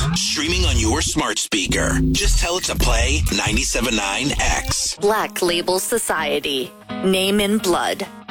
streaming on your smart speaker. Just tell it to play 97.9 X. Black Label Society. Name in blood.